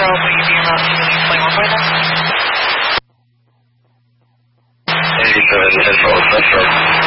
Charles, will you be around 221 by then? 87 Central, Central.